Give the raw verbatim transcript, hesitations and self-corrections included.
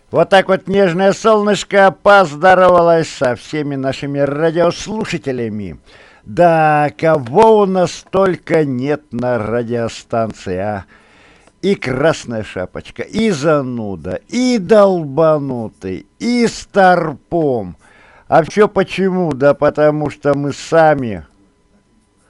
Вот так вот нежное солнышко поздоровалось со всеми нашими радиослушателями. Да, кого у нас только нет на радиостанции, а? И Красная Шапочка, и Зануда, и Долбанутый, и Старпом. А все почему? Да потому что мы сами